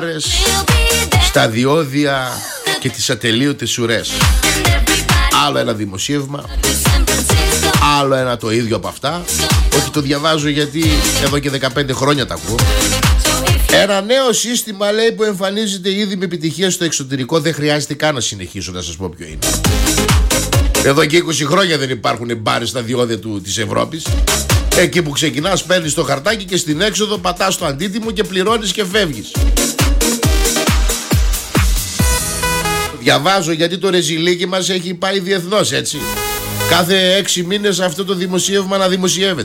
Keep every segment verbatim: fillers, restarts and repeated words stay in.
στα διόδια και τις ατελείωτες ουρές. Άλλο ένα δημοσίευμα, άλλο ένα το ίδιο από αυτά. Όχι, το διαβάζω γιατί εδώ και δεκαπέντε χρόνια τα ακούω. Ένα νέο σύστημα, λέει, που εμφανίζεται ήδη με επιτυχία στο εξωτερικό. Δεν χρειάζεται καν να συνεχίσω να σας πω ποιο είναι. Εδώ και είκοσι χρόνια δεν υπάρχουν μπάρες στα διόδια του, της Ευρώπης. Εκεί που ξεκινάς, παίρνεις το χαρτάκι και στην έξοδο πατάς το αντίτιμο και πληρώνεις και φεύγεις. Διαβάζω γιατί το ρεζιλίκι μας έχει πάει διεθνώς, έτσι. Κάθε έξι μήνες αυτό το δημοσίευμα να δημοσιεύεται.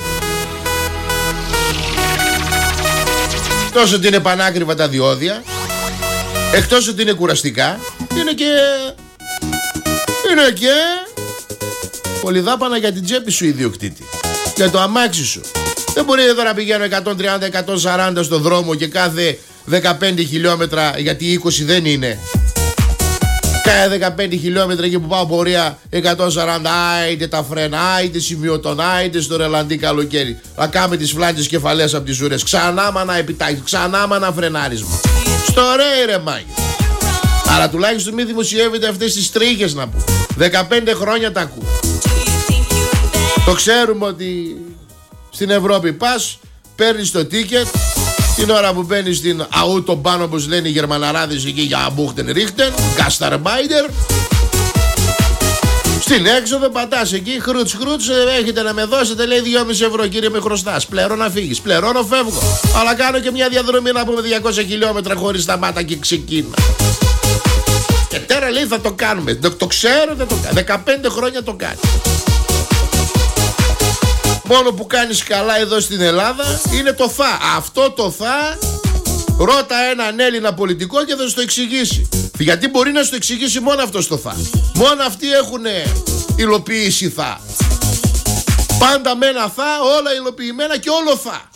Εκτός ότι είναι πανάκριβα τα διόδια, εκτός ότι είναι κουραστικά, είναι και... είναι και... πολυδάπανα για την τσέπη σου, ιδιοκτήτη. Για το αμάξι σου. Δεν μπορεί εδώ να πηγαίνω εκατόν τριάντα με εκατόν σαράντα στο δρόμο και κάθε δεκαπέντε χιλιόμετρα, γιατί είκοσι δεν είναι, κάθε δεκαπέντε χιλιόμετρα εκεί που πάω πορεία εκατόν σαράντα, άιντε τα φρένα, άιντε σημειωτών, άιντε στο ρελαντί καλοκαίρι. Να κάμε τις φλάντζες κεφαλές από τις ουρές. Ξανά μάνα επιτάχυση, ξανά μάνα φρενάρισμα. Στο ρε ρε μάγε. Άρα τουλάχιστον μην δημοσιεύετε αυτές τις τρίχες, να πω. δεκαπέντε χρόνια τα ακούω. Το ξέρουμε ότι στην Ευρώπη πας, παίρνεις το τίκετ, την ώρα που μπαίνεις στην Autobahn, όπως λένε οι Γερμαναράδες εκεί, για Buchten Richten, Gastarbeiter. Στην έξοδο πατάς εκεί, χρούτς χρούτς, έχετε να με δώσετε, λέει δυόμισι ευρώ, κύριε, με χρωστάς. Πληρώνω να φύγεις, πληρώνω, φεύγω. Αλλά κάνω και μια διαδρομή, να πούμε, διακόσια χιλιόμετρα χωρίς σταμάτα και ξεκίνα. Και τώρα, λέει, θα το κάνουμε. Το, το ξέρω, δεν το κάνω. δεκαπέντε χρόνια το κάνει. Μόνο που κάνεις καλά εδώ στην Ελλάδα είναι το θα. Αυτό το θα, ρώτα έναν Έλληνα πολιτικό και θα σου το εξηγήσει. Γιατί μπορεί να σου το εξηγήσει μόνο αυτό το θα. Μόνο αυτοί έχουν υλοποιήσει θα. Πάντα με ένα θα, όλα υλοποιημένα και όλο θα.